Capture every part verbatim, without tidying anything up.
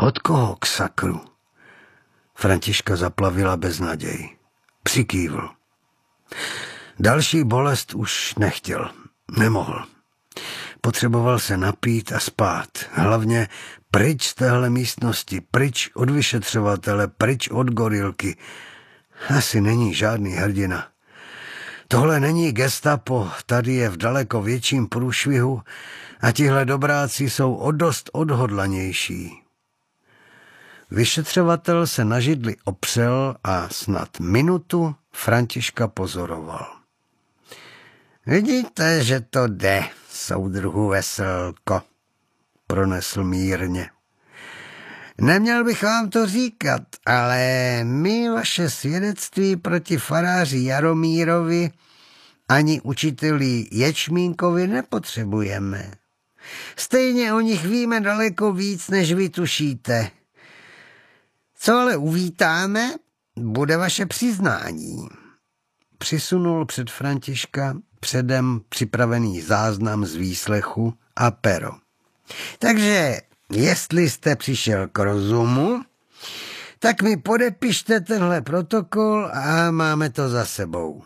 Od koho k sakru? Františka zaplavila beznaděj. Přikývl. Další bolest už nechtěl. Nemohl. Potřeboval se napít a spát. Hlavně pryč z téhle místnosti, pryč od vyšetřovatele, pryč od gorilky. Asi není žádný hrdina. Tohle není gestapo, tady je v daleko větším průšvihu a tihle dobráci jsou o dost odhodlanější. Vyšetřovatel se na židli opřel a snad minutu Františka pozoroval. Vidíte, že to jde, soudruhu Veselko, pronesl mírně. Neměl bych vám to říkat, ale my vaše svědectví proti faráři Jaromírovi ani učiteli Ječmínkovi nepotřebujeme. Stejně o nich víme daleko víc, než vy tušíte. Co ale uvítáme, bude vaše přiznání. Přisunul před Františka předem připravený záznam z výslechu a pero. Takže, jestli jste přišel k rozumu, tak mi podepište tenhle protokol a máme to za sebou.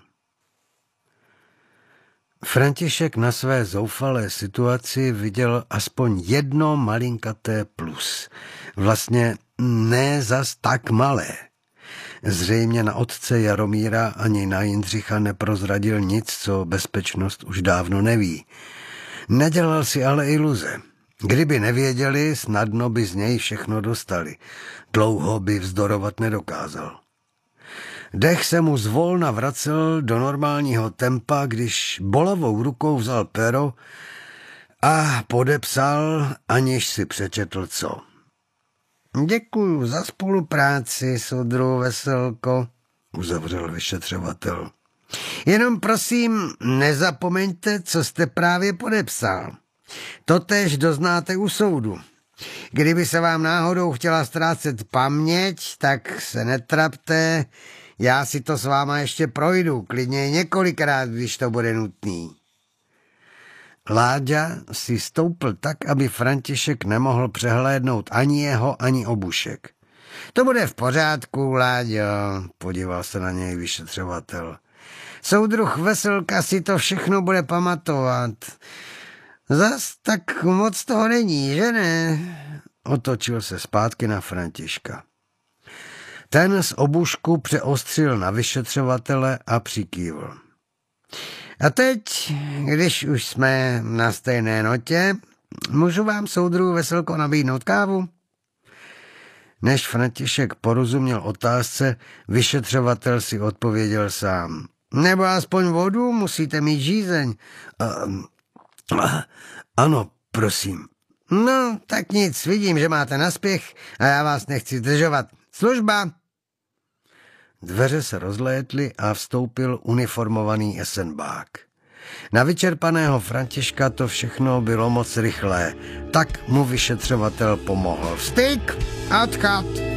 František na své zoufalé situaci viděl aspoň jedno malinkaté plus. Vlastně ne zas tak malé. Zřejmě na otce Jaromíra ani na Jindřicha neprozradil nic, co bezpečnost už dávno neví. Nedělal si ale iluze. Kdyby nevěděli, snadno by z něj všechno dostali. Dlouho by vzdorovat nedokázal. Dech se mu zvolna vracel do normálního tempa, když bolavou rukou vzal pero a podepsal, aniž si přečetl co. Děkuju za spolupráci, soudruhu Veselko, uzavřel vyšetřovatel. Jenom prosím, nezapomeňte, co jste právě podepsal. Totéž doznáte u soudu. Kdyby se vám náhodou chtěla ztrácet paměť, tak se netrapte, já si to s váma ještě projdu, klidně několikrát, když to bude nutný. Láďa si stoupl tak, aby František nemohl přehlédnout ani jeho, ani obušek. To bude v pořádku, Láďo, podíval se na něj vyšetřovatel. Soudruh Veselka si to všechno bude pamatovat. Zas tak moc toho není, že ne? Otočil se zpátky na Františka. Ten z obušku přeostřil na vyšetřovatele a přikývl. A teď, když už jsme na stejné notě, můžu vám, soudruhu Veselko, nabídnout kávu? Než František porozuměl otázce, vyšetřovatel si odpověděl sám. Nebo aspoň vodu, musíte mít žízeň. Uh, uh, ano, prosím. No, tak nic, vidím, že máte naspěch a já vás nechci zdržovat. Služba! Dveře se rozlétly a vstoupil uniformovaný esenbák. Na vyčerpaného Františka to všechno bylo moc rychlé, tak mu vyšetřovatel pomohl. Styk, odchod!